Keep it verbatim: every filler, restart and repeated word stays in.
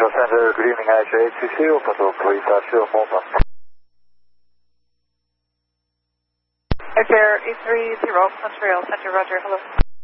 Montreal Center, good evening, I H A H C C, Patrol Police, Shield, Malta. Air eight three zero, Montreal Center, roger, hello.